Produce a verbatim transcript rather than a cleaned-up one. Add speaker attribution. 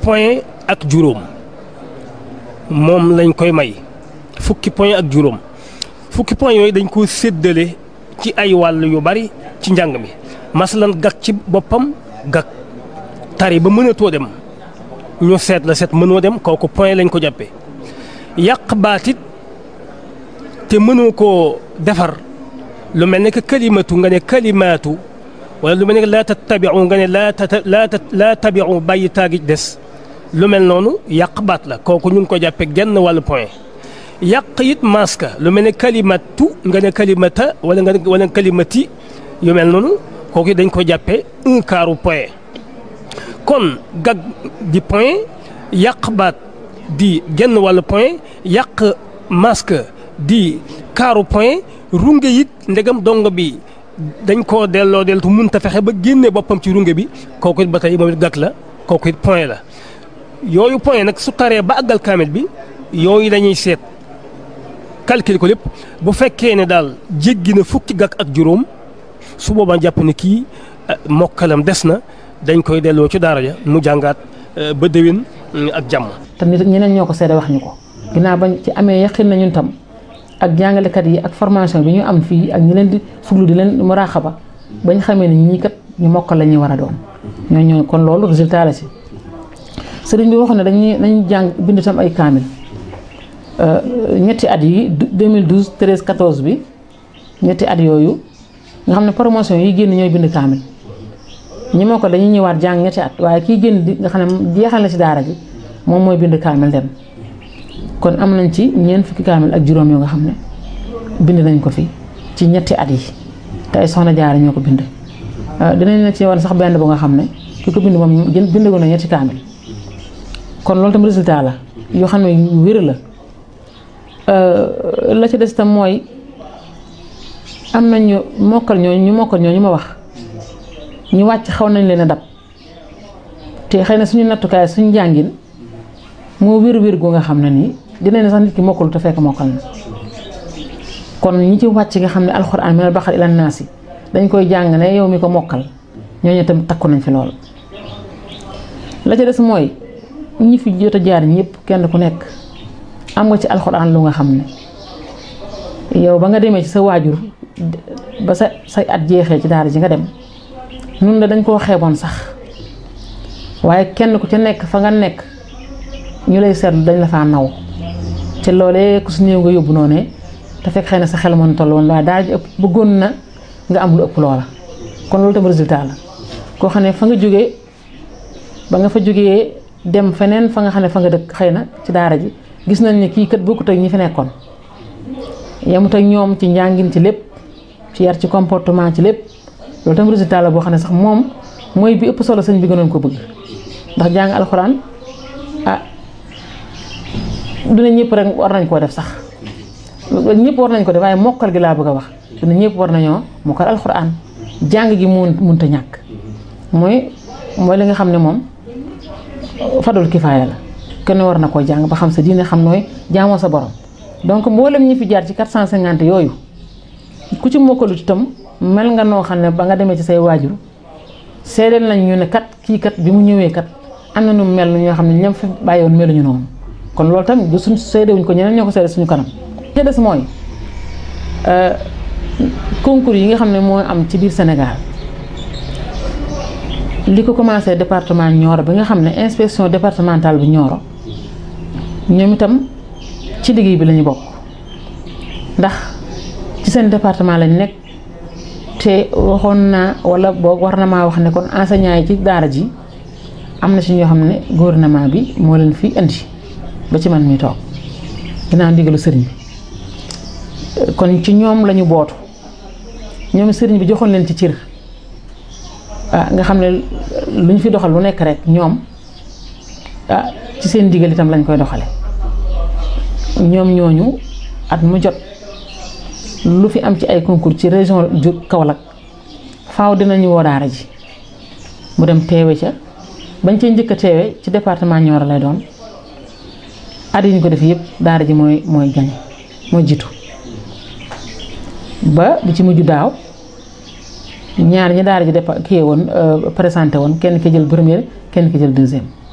Speaker 1: point ak juróom moom lañ koy may fukki point ak juróom fukki point yooyu dañ koo séddale ci ay wàll yu bari ci njàng mi masalan gag ci boppam gag tari ba mënatoo dem ñu seet la seet mënoo dem kooku point lañ ko jàppee yàq baatit te mënoo koo defar lu mel ne que kalimatu nga ne kalimaatu wala lu mel ne que laa tattabiu nga ne laa laa laa tabiu bàyyi taagi des lu mel noonu yàq baat la kooku ñu ngi ko jàppee genn wàllu point yàq it maska lu mel ne kalimatu nga ne kalimata wala nga ne wala kalimati yu mel noonu kooku dañ ko jàppee un quart point kon gag di point yàq baat di genn wàllu point yàq masque di quart point runge it ndegam dongo bi dañ koo delloo deltu mënta fexe ba génne boppam ci runge bi kooku it ba tey moom it gag la kooku it point la yooyu point nag su taree ba àggal kaamil bi yooyu dañuy seet calcul ko lépp bu fekkee ne daal jéggi na fukki gag ak juróom su boobaa jàpp ne kii mokkalam des na dañ koy delloo ci daara ja mu jàngaat ba déwén ak jàmm.
Speaker 2: te nit ñeneen ñoo ko seede wax ñu ko ginnaaw bañ ci amee yaqin na ñun tam ak jàngalekat yi ak formation bi ñu am fii ak ñi leen di fuglu di leen muraaxaba bañ xamee ne ñii kat ñu mokkal la ñuy war a doon ñooñu kon loolu résultat la si. sëriñ bi waxoon ne dañuy dañuy jàng bind tam ay kaamil ñetti at yi deux mille douze treize quatorze bi ñetti at yooyu nga xam ne promotion yi génn ñooy bind kaamil ñi moo ko dañuy ñëwaat jàng ñetti at waaye kii génn di nga xam ne jeexal na ci daara ji moom mooy bind kaamil dem kon am nañ ci ñeent fukki kaamil ak juróom yoo nga xam ne bind nañ ko fi ci ñetti at yi te ay soxna jaara ñoo ko bind dinañ la ci war sax benn bu nga xam ne ki ko bind moom bind ko na ñetti kaamil kon loolu tam résultat la yoo xam ne yu wér la la ci des tam mooy am nañu mokkal ñooñu ñu mokkal ñooñu ma wax ñu wàcc xaw nañ leen a dab te xëy na suñu nattukaay suñu jàngin moo wér-wér gu nga xam ne nii dinañ sax nit ki mokkul te fekk mokkal na kon ñi ci wàcc nga xam ne alxuraan minal baqara ilan naasi dañ koy jàng ne yow mi ko mokkal ñooñu tam takku nañ fi lool. la ci des mooy ñi fi jot a jaar ñëpp kenn ku nekk am nga ci alxuraan lu nga xam ne yow ba nga demee ci sa waajur ba sa say at jeexee ci daara ji nga dem nun la dañ koo xeeboon sax waaye kenn ku ca nekk fa nga nekk ñu lay seetlu dañ la faa naw ci loolee ku su néew nga yóbbu noonu te fekk xëy na sa xel mën toll woon waaye daara ji ëpp bëggoon na nga am lu ëpp loola kon loolu tam résultat la koo xam ne fa nga jógee ba nga fa jógee dem feneen fa nga xam ne fa nga dëkk xëy na ci daara ji gis nañ ne kii kat bokkut ak ñi fi nekkoon yemut ak ñoom ci njàngin ci lépp ci yar ci comportement ci lépp loolu tam résultat la boo xam ne sax moom mooy bi ëpp solo sëñ bi gënoon ko bëgg ndax jàng alxuraan ah dina ñëpp rek war nañ koo def sax ñëpp war nañ ko def waaye mokkal gi laa bëgg a wax dina ñëpp war nañoo mokkal alxuraan jàng gi mun munta ñàkk mooy mooy li nga xam ne moom fadul kifaaya la kenn war na koo jàng ba xam sa diine xam nooy jaamoo sa borom donc mboolem ñi fi jaar ci quatre cent cinquante yooyu ku ci mokkalut itam mel nga noo xam ne ba nga demee ci say waajur seedeel nañ ñu ne kat kii kat bi mu ñëwee kat am na nu mel ñoo xam ne ñoom fi bàyyoon meluñu noonu kon loolu tamit du suñ seedewuñ ko ñeneen ñoo ko seede suñu kanam. te des mooy concours yi nga xam ne moo am ci biir Sénégal li ko commencé département Nioro bi nga xam ne inspection départementale bi Nioro ñoom itam ci liggéey bi lañu bokk ndax ci seen département lañ nekk te waxoon naa wala boog war na maa wax ne kon enseignants yi ci daara ji am na ci ñoo xam ne gouvernement bi moo leen fi indi ba ci man mi toog ginnaaw ndigalu sëriñ bi kon ci ñoom lañu bootu ñoom sëriñ bi joxoon leen ci cër ah nga xam ne lu ñu fi doxal lu nekk rek ñoom ah ci seen digal itam lañ koy doxale ñoom ñooñu at mu jot lu fi am ci ay concours ci région ju Kaolack faaw dinañu woo daara ji mu dem teewe ca bañ cee njëkk a teewe ci département Nioro lay doon at yi ñu ko def yëpp daara ji mooy mooy gañ mooy jiitu ba bi ci mujj daaw ñaar ñi daara ji dépa kii woon présenté woon kenn ki jël première kenn ki jël deuxième